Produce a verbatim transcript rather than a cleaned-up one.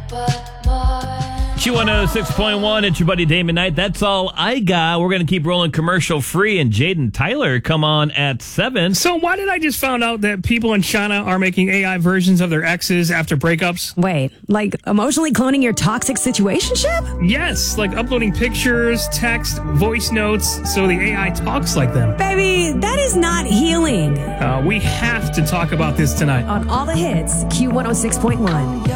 Q one oh six point one, it's your buddy Damon Knight. That's all I got. We're going to keep rolling commercial free, and Jaden Tyler come on at seven. So why did I just found out that people in China are making A I versions of their exes after breakups? Wait, like emotionally cloning your toxic situationship? Yes, like uploading pictures, text, voice notes, so the A I talks like them. Baby, that is not healing. Uh, we have to talk about this tonight. On all the hits, Q one oh six point one.